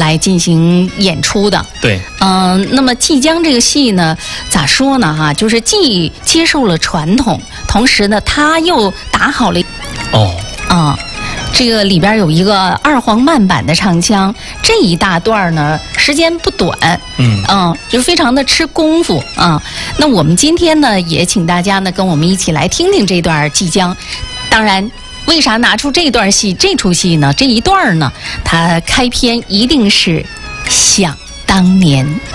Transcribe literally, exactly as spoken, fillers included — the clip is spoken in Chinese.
来进行演出的。 对， 嗯、呃，那么即将这个戏呢，咋说呢哈？就是既接受了传统，同时呢，他又打好了哦啊。这个里边有一个二黄慢板的唱腔，这一大段呢时间不短， 嗯嗯，就非常的吃功夫啊。那我们今天呢，也请大家呢跟我们一起来听听这段即将。当然，为啥拿出这段戏、这出戏呢？这一段呢，它开篇一定是想当年。